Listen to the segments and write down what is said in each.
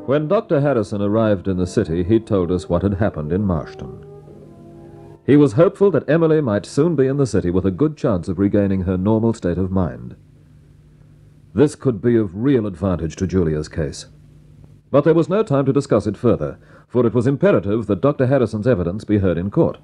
When Dr. Harrison arrived in the city, he told us what had happened in Marston. He was hopeful that Emily might soon be in the city with a good chance of regaining her normal state of mind. This could be of real advantage to Julia's case. But there was no time to discuss it further, for it was imperative that Dr. Harrison's evidence be heard in court.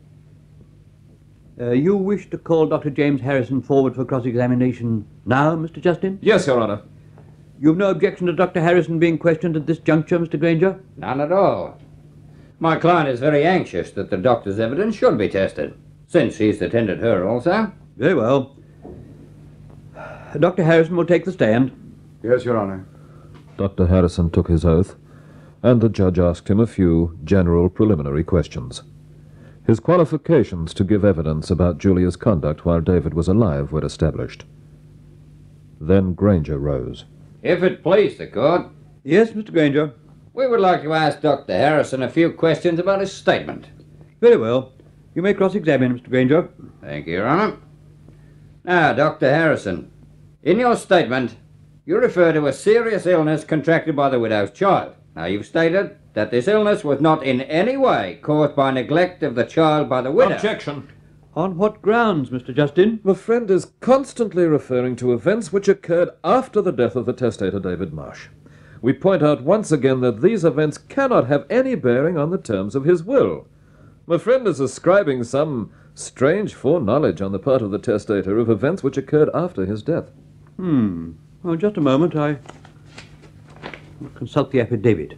You wish to call Dr. James Harrison forward for cross-examination now, Mr. Justin? Yes, Your Honor. You've no objection to Dr. Harrison being questioned at this juncture, Mr. Granger? None at all. My client is very anxious that the doctor's evidence should be tested, since he's attended her also. Very well. Dr. Harrison will take the stand. Yes, Your Honor. Dr. Harrison took his oath, and the judge asked him a few general preliminary questions. His qualifications to give evidence about Julia's conduct while David was alive were established. Then Granger rose. If it please the court, Yes, Mr. Granger. we would like to ask Dr. Harrison a few questions about his statement. Very well. You may cross-examine, Mr. Granger. Thank you, Your Honor. Now, Dr. Harrison, in your statement, you refer to a serious illness contracted by the widow's child. Now, you've stated that this illness was not in any way caused by neglect of the child by the widow. Objection. On what grounds, Mr. Justin? The friend is constantly referring to events which occurred after the death of the testator, David Marsh. We point out once again that these events cannot have any bearing on the terms of his will. My friend is ascribing some strange foreknowledge on the part of the testator of events which occurred after his death. Well, just a moment. I will consult the affidavit.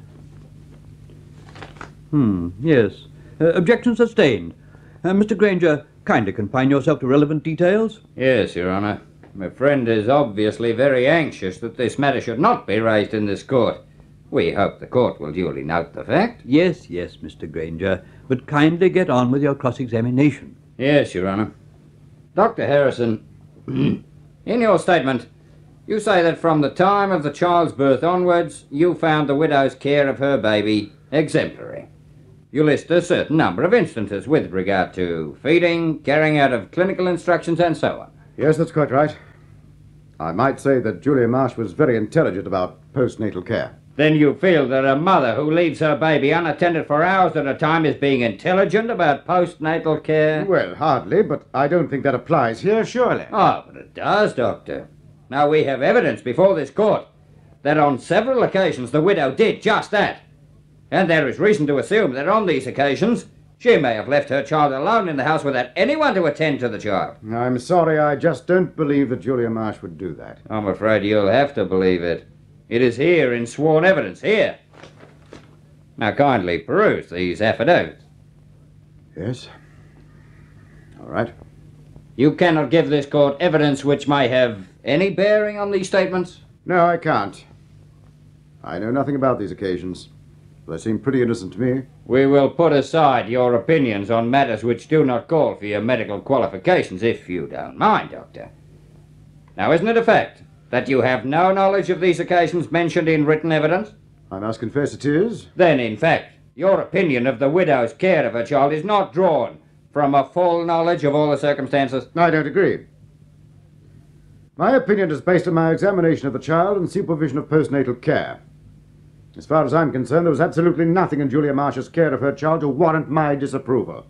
Yes. Objection sustained. Mr. Granger, kindly confine yourself to relevant details. Yes, Your Honor. My friend is obviously very anxious that this matter should not be raised in this court. We hope the court will duly note the fact. Yes, Mr. Granger, but kindly get on with your cross-examination. Yes, Your Honor. Dr. Harrison, in your statement, you say that from the time of the child's birth onwards, you found the widow's care of her baby exemplary. You list a certain number of instances with regard to feeding, carrying out of clinical instructions, and so on. Yes, that's quite right. I might say that Julia Marsh was very intelligent about postnatal care. Then you feel that a mother who leaves her baby unattended for hours at a time is being intelligent about postnatal care? Well, hardly, but I don't think that applies here, surely. Oh, but it does, Doctor. Now, we have evidence before this court that on several occasions the widow did just that. And there is reason to assume that on these occasions she may have left her child alone in the house without anyone to attend to the child. I'm sorry, I just don't believe that Julia Marsh would do that. I'm afraid you'll have to believe it. It is here in sworn evidence, here. Now kindly peruse these affidavits. Yes. All right. You cannot give this court evidence which may have any bearing on these statements? No, I can't. I know nothing about these occasions. They seem pretty innocent to me. We will put aside your opinions on matters which do not call for your medical qualifications, if you don't mind, Doctor. Now, isn't it a fact that you have no knowledge of these occasions mentioned in written evidence? I must confess it is. Then, in fact, your opinion of the widow's care of her child is not drawn from a full knowledge of all the circumstances? I don't agree. My opinion is based on my examination of the child and supervision of postnatal care. As far as I'm concerned, there was absolutely nothing in Julia Marsh's care of her child to warrant my disapproval.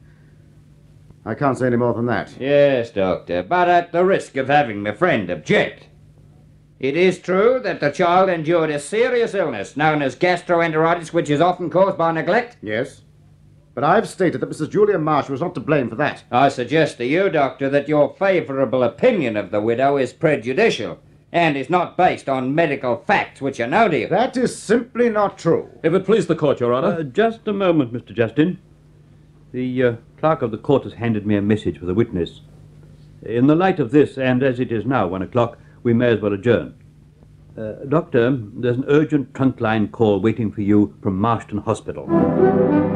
I can't say any more than that. Yes, Doctor, but at the risk of having my friend object. It is true that the child endured a serious illness known as gastroenteritis, which is often caused by neglect. Yes. But I've stated that Mrs. Julia Marsh was not to blame for that. I suggest to you, Doctor, that your favourable opinion of the widow is prejudicial and is not based on medical facts which are known to you. That is simply not true. If it please the court, Your Honor. Just a moment, Mr. Justin. The clerk of the court has handed me a message for the witness. In the light of this, and as it is now 1 o'clock, we may as well adjourn. Doctor, there's an urgent trunk line call waiting for you from Marston Hospital.